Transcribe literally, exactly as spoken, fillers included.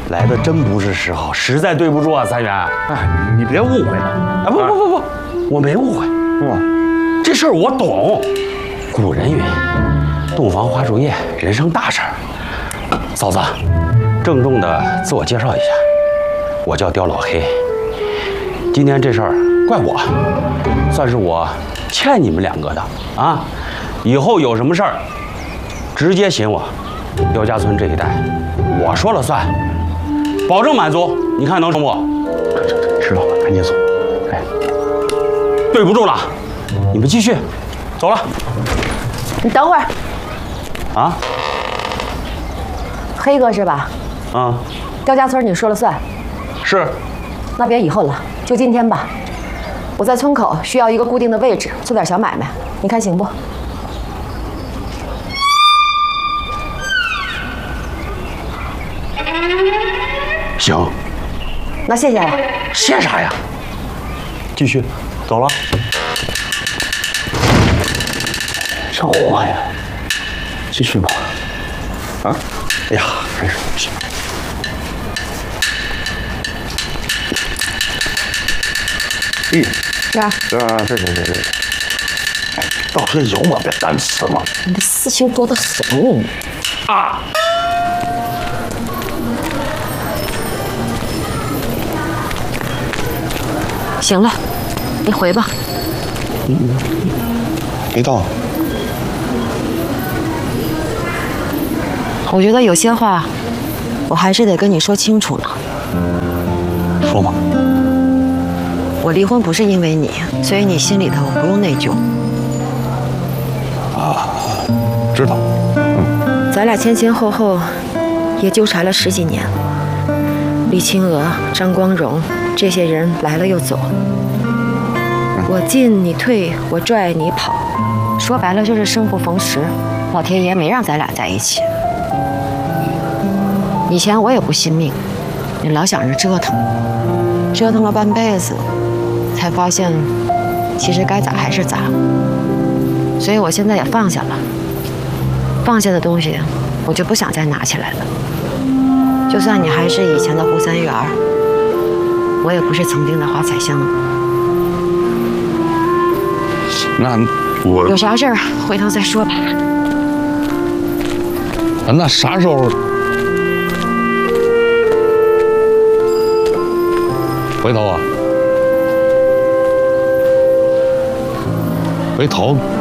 来的真不是时候，实在对不住啊，三元。 哎，你别误会了。 啊，不不不不，我没误会。 哇， 这事儿我懂。古人云：“洞房花烛夜，人生大事儿。”嫂子，郑重的自我介绍一下，我叫刁老黑。今天这事儿怪我，算是我欠你们两个的啊。以后有什么事儿，直接寻我。刁家村这一带，我说了算，保证满足。你看能成不？ 知道了，赶紧走。哎， 对不住了，你们继续，走了。 你等会儿， 啊？ 黑哥是吧？ 啊， 刁家村你说了算。 是。 那别以后了，就今天吧。我在村口需要一个固定的位置，做点小买卖，你看行不？ 行。 那谢谢了。 谢啥呀？继续，走了。 这话呀，继续吧。啊？哎呀，真是不行。咦， 这儿， 啊，对对对对。哎，倒是有我的胆识嘛。 你的事情多得很。 啊！ 行了，你回吧。 嗯，没到。 我觉得有些话，我还是得跟你说清楚呢。 说吧。 我离婚不是因为你，所以你心里头不用内疚。 啊，知道。嗯。 咱俩前前后后也纠缠了十几年。李清娥、张光荣这些人来了又走，我进你退，我拽你跑，说白了就是生不逢时。老天爷没让咱俩在一起。以前我也不信命，你老想着折腾，折腾了半辈子，才发现其实该咋还是咋。所以我现在也放下了，放下的东西我就不想再拿起来了。就算你还是以前的胡三元，我也不是曾经的花彩香。 那我有啥事儿回头再说吧。 那啥时候？回头啊，回头